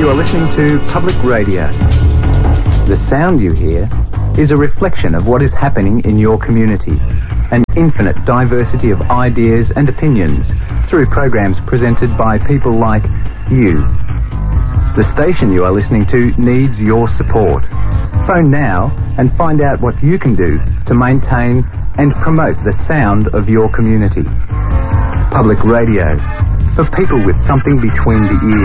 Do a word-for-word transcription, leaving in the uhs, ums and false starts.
You are listening to Public Radio. The sound you hear is a reflection of what is happening in your community. An infinite diversity of ideas and opinions through programs presented by people like you. The station you are listening to needs your support. Phone now and find out what you can do to maintain and promote the sound of your community. Public Radio, for people with something between the ears.